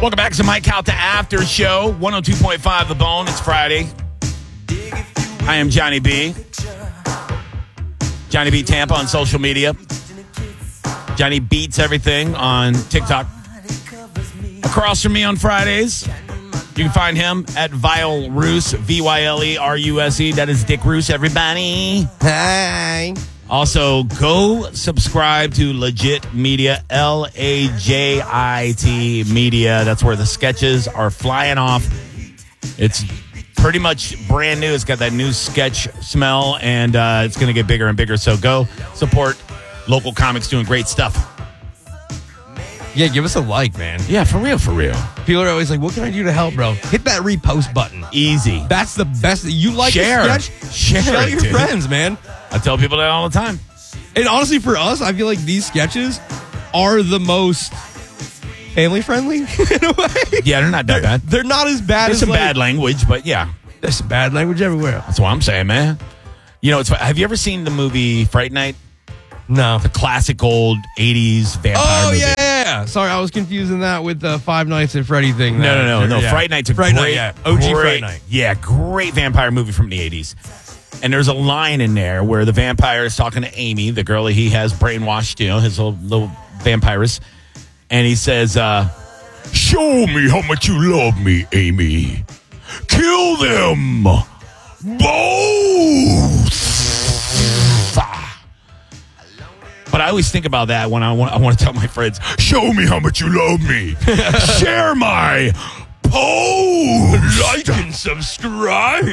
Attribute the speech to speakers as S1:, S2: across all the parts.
S1: Welcome back to Mike Out the After Show, 102.5 The Bone. It's Friday. I am Johnny B. Johnny B Tampa on social media. Johnny Beats Everything on TikTok. Across from me on Fridays, you can find him at Vyle Roos, Vyleruse. That is Dick Roos, everybody.
S2: Hi.
S1: Also, go subscribe to Legit Media, LAJIT Media. That's where the sketches are flying off. It's pretty much brand new. It's got that new sketch smell, and it's going to get bigger and bigger. So go support local comics doing great stuff.
S2: Yeah, give us a like, man.
S1: Yeah, for real, for real.
S2: People are always like, what can I do to help, bro? Hit that repost button.
S1: Easy.
S2: That's the best. You like
S1: Share.
S2: the sketch?
S1: Share
S2: Tell
S1: it,
S2: your
S1: dude.
S2: friends, man.
S1: I tell people that all the time.
S2: And honestly, for us, I feel like these sketches are the most family-friendly in a way.
S1: Yeah, they're not that bad.
S2: They're not as bad
S1: There's
S2: as
S1: some
S2: like,
S1: bad language, but yeah.
S2: There's some bad language everywhere.
S1: That's what I'm saying, man. You know, have you ever seen the movie Fright Night?
S2: No.
S1: The classic old 80s vampire movie.
S2: Yeah. Sorry, I was confusing that with the Five Nights at Freddy thing.
S1: No.
S2: Yeah.
S1: Fright Night's a
S2: Fright
S1: great,
S2: Night, yeah. OG
S1: great,
S2: Fright Night.
S1: Yeah, great vampire movie from the 80s. And there's a line in there where the vampire is talking to Amy, the girl that he has brainwashed, you know, his little vampirist. And he says, show me how much you love me, Amy. Kill them both. But I always think about that when I want to tell my friends, show me how much you love me. Share my post.
S2: Like and subscribe.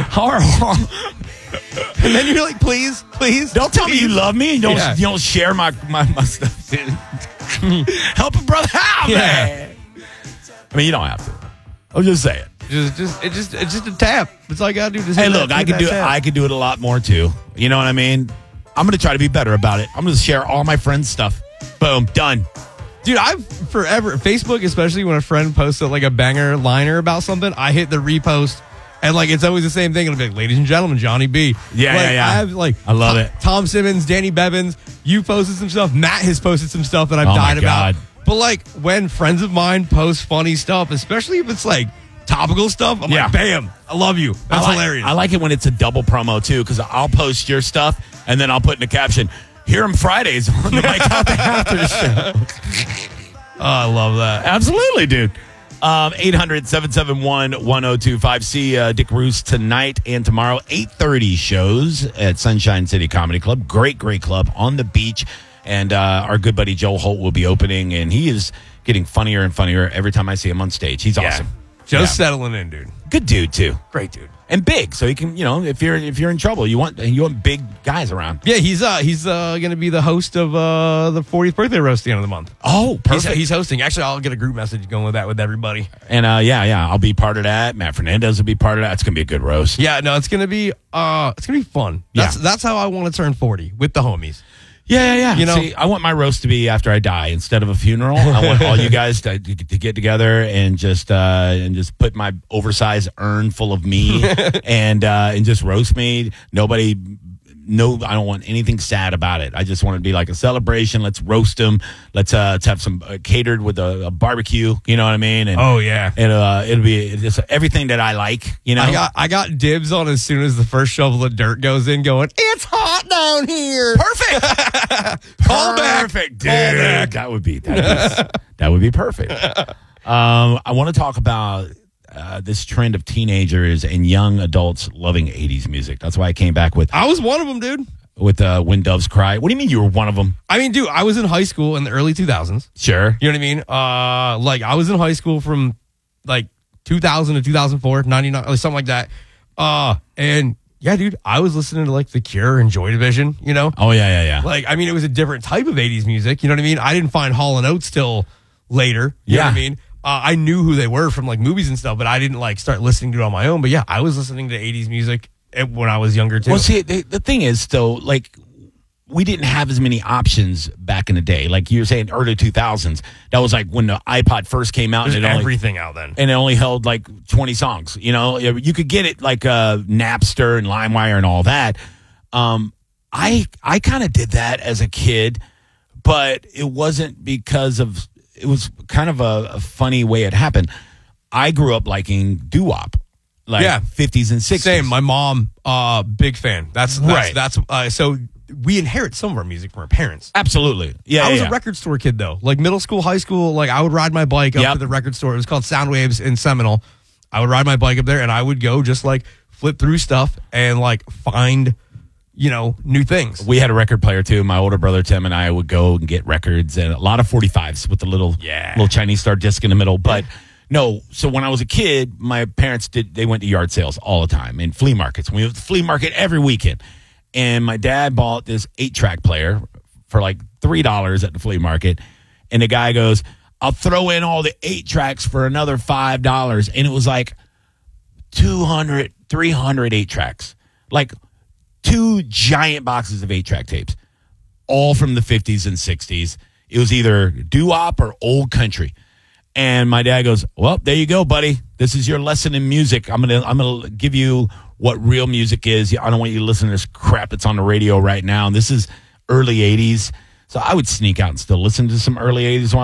S1: And then you're like, please. Don't tell me you love me. You don't share my stuff. Help a brother out, man. I mean, you don't have to. I'm just saying.
S2: It's just a tap. That's all you gotta do. Just
S1: Hey, look, I could do it a lot more too. You know what I mean? I'm going to try to be better about it. I'm going to share all my friends' stuff. Boom, done.
S2: Dude, I've forever, Facebook, especially when a friend posts like a banger liner about something, I hit the repost, and like it's always the same thing. It'll be like, ladies and gentlemen, Johnny B.
S1: Yeah.
S2: I have
S1: I love it.
S2: Tom Simmons, Danny Bevins, you posted some stuff. Matt has posted some stuff that I've
S1: Oh,
S2: died
S1: my
S2: about.
S1: God.
S2: But like when friends of mine post funny stuff, especially if it's like topical stuff, I'm like, bam, I love you. That's hilarious.
S1: I like it when it's a double promo too, because I'll post your stuff and then I'll put in the caption, hear 'em Fridays on the Mike Out the After Show.
S2: Oh, I love that.
S1: Absolutely, dude. 800-771-1025. See Dick Roos tonight and tomorrow. 8:30 shows at Sunshine City Comedy Club. Great club on the beach. And our good buddy Joe Holt will be opening, and he is getting funnier and funnier every time I see him on stage. He's awesome.
S2: Joe's settling in, dude.
S1: Good dude, too.
S2: Great dude.
S1: And big, so he can, you know, if you're in trouble, you want big guys around.
S2: Yeah, he's going to be the host of the 40th birthday roast at the end of the month.
S1: Oh, perfect.
S2: He's hosting. Actually, I'll get a group message going with that with everybody.
S1: And I'll be part of that. Matt Fernandez will be part of that. It's gonna be a good roast.
S2: Yeah, no, it's gonna be fun. That's how I want to turn 40 with the homies.
S1: Yeah.
S2: You know,
S1: see, I want my roast to be after I die instead of a funeral. I want all you guys to get together and just put my oversized urn full of me and just roast me. I don't want anything sad about it. I just want it to be like a celebration. Let's roast them. Let's have some catered with a barbecue. You know what I mean? And, it'll be just everything that I like. You know,
S2: I got dibs on as soon as the first shovel of dirt goes in. Going, it's hot down here.
S1: Perfect.
S2: Call back.
S1: Perfect, dude. That would be perfect. I want to talk about this trend of teenagers and young adults loving 80s music. That's why I came back with...
S2: I was one of them, dude.
S1: With When Doves Cry. What do you mean you were one of them?
S2: I mean, dude, I was in high school in the early 2000s.
S1: Sure.
S2: You know what I mean? I was in high school from, 2000 to 2004, 99, or something like that. And, yeah, dude, I was listening to, The Cure and Joy Division, you know?
S1: Oh, yeah.
S2: It was a different type of 80s music. You know what I mean? I didn't find Hall & Oates till later. You know what I mean? I knew who they were from movies and stuff, but I didn't start listening to it on my own. But yeah, I was listening to 80s music when I was younger too.
S1: Well, see, the thing is, though, we didn't have as many options back in the day. Like you were saying, early 2000s. That was when the iPod first came out.
S2: There's everything out then.
S1: And it only held 20 songs. You know, you could get it Napster and LimeWire and all that. I kind of did that as a kid, but it wasn't because of kind of a funny way it happened. I grew up liking doo-wop, like 50s and 60s.
S2: Same. My mom, big fan. That's
S1: Right.
S2: So we inherit some of our music from our parents.
S1: Absolutely. Yeah,
S2: I was
S1: yeah.
S2: a record store kid though. Like middle school, high school, like I would ride my bike up
S1: Yep.
S2: to the record store. It was called Soundwaves in Seminole. I would ride my bike up there and I would go just like flip through stuff and like find, new things.
S1: We had a record player too. My older brother Tim and I would go and get records and a lot of 45s with the little Chinese star disc in the middle. But no, so when I was a kid, my parents they went to yard sales all the time and flea markets. We went to the flea market every weekend. And my dad bought this 8-track player for like $3 at the flea market. And the guy goes, I'll throw in all the 8 tracks for another $5. And it was like 200, 300 8 tracks. Like 2 giant boxes of 8-track tapes, all from the 50s and 60s. It was either doo-wop or old country. And my dad goes, well, there you go, buddy. This is your lesson in music. I'm gonna give you what real music is. I don't want you to listen to this crap that's on the radio right now. And this is early 80s. So I would sneak out and still listen to some early 80s